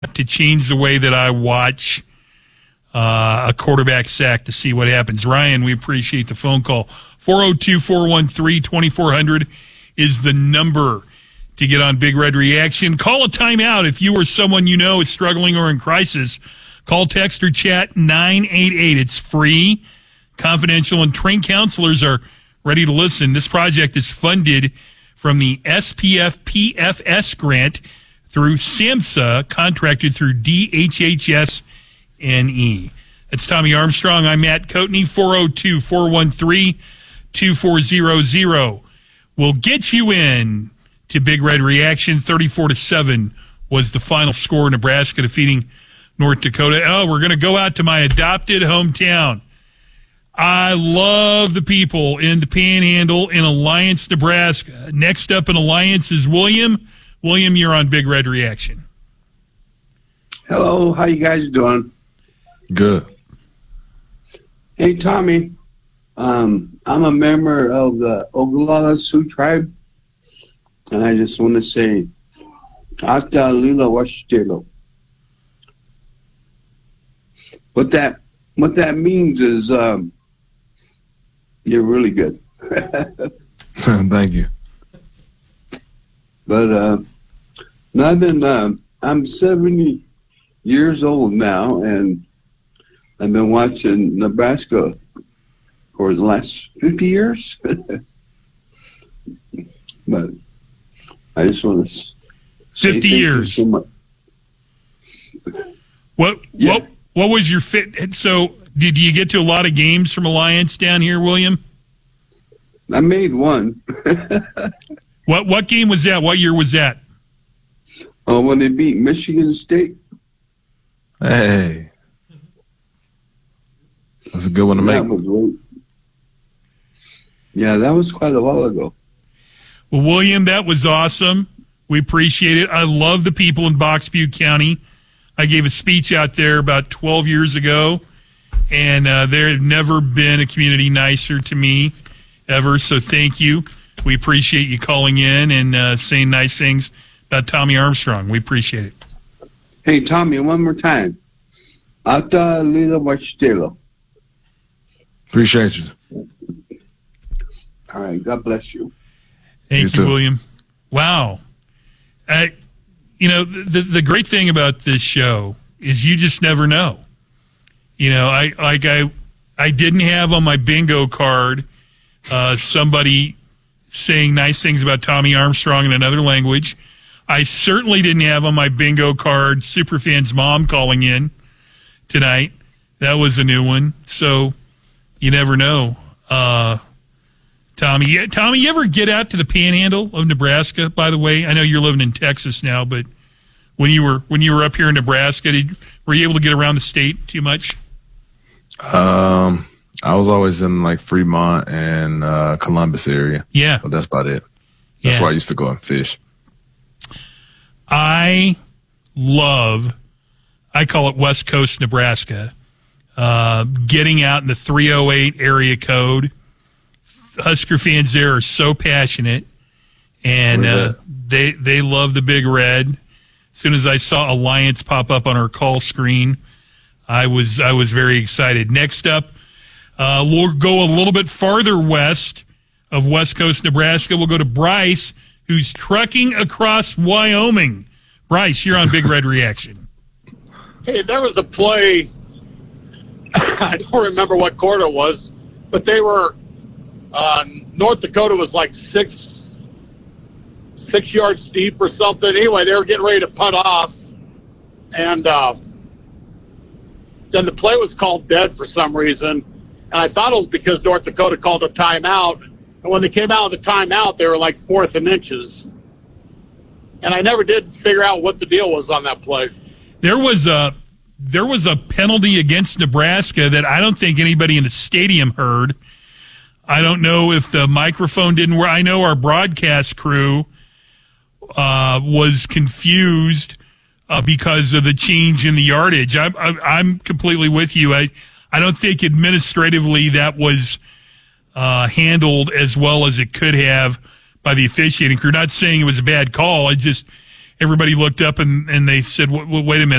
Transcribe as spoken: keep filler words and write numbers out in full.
to change the way that I watch uh, a quarterback sack to see what happens. Ryan, we appreciate the phone call. four oh two, four one three, two four zero zero is the number to get on Big Red Reaction. Call a timeout if you or someone you know is struggling or in crisis. Call, text, or chat nine eight eight. It's free, confidential, and trained counselors are ready to listen. This project is funded from the S P F P F S grant through SAMHSA, contracted through D H H S N E. That's Tommy Armstrong. I'm Matt Coatney. four oh two, four one three, two four zero zero. We'll get you in to Big Red Reaction. thirty-four to seven was the final score. Nebraska defeating North Dakota. Oh, we're going to go out to my adopted hometown. I love the people in the Panhandle in Alliance, Nebraska. Next up in Alliance is William. William, you're on Big Red Reaction. Hello, how you guys doing? Good. Hey, Tommy. Um, I'm a member of the Oglala Sioux tribe, and I just want to say, Ata Lila Washtelo. What that what that means is um, you're really good. Thank you. But uh, no, I've been uh, I'm seventy years old now, and I've been watching Nebraska for the last fifty years. But I just want to fifty years. So much. What Yeah. what what was your fit? So did you get to a lot of games from Alliance down here, William? I made one. What what game was that? What year was that? Oh, when they beat Michigan State. Hey. That's a good one to That make. was way- yeah, that was quite a while ago. Well, William, that was awesome. We appreciate it. I love the people in Box Butte County. I gave a speech out there about twelve years ago, and uh, there had never been a community nicer to me ever, so thank you. We appreciate you calling in and uh, saying nice things about Tommy Armstrong. We appreciate it. Hey, Tommy, one more time. Ata Lila Washtelo. Appreciate you. All right, God bless you. Thank You you, too. William. Wow. Uh, you know, the the great thing about this show is you just never know. You know, I like I I didn't have on my bingo card uh, somebody saying nice things about Tommy Armstrong in another language. I certainly didn't have on my bingo card Superfan's mom calling in tonight. That was a new one. So you never know. Uh, Tommy, yeah, Tommy, you ever get out to the Panhandle of Nebraska? By the way, I know you're living in Texas now, but when you were when you were up here in Nebraska, did, were you able to get around the state too much? Um, I was always in like Fremont and uh, Columbus area. Yeah, But that's about it. That's Yeah. where I used to go and fish. I love, I call it West Coast Nebraska, uh, getting out in the three oh eight area code. Husker fans there are so passionate, and uh, they they love the Big Red. As soon as I saw Alliance pop up on our call screen, I was I was very excited. Next up, uh, we'll go a little bit farther west of West Coast Nebraska. We'll go to Bryce, who's trucking across Wyoming. Bryce, you're on Big Red Reaction. Hey, there was a play, I don't remember what quarter it was, but they were, uh, North Dakota was like six, six yards deep or something. Anyway, they were getting ready to punt off, and uh, then the play was called dead for some reason, and I thought it was because North Dakota called a timeout, and when they came out of the timeout, they were like fourth and inches. And I never did figure out what the deal was on that play. There was a there was a penalty against Nebraska that I don't think anybody in the stadium heard. I don't know if the microphone didn't work. I know our broadcast crew uh, was confused uh, because of the change in the yardage. I, I, I'm completely with you. I I don't think administratively that was uh, handled as well as it could have by the officiating crew. Not saying it was a bad call. I just everybody looked up and, and they said, w- w- wait a minute.